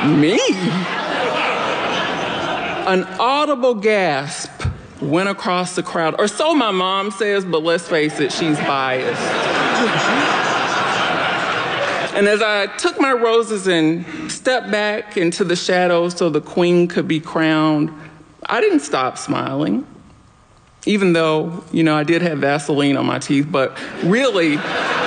Me? An audible gasp went across the crowd, or so my mom says, but let's face it, she's biased. And as I took my roses and stepped back into the shadows so the queen could be crowned, I didn't stop smiling, even though, I did have Vaseline on my teeth, but really,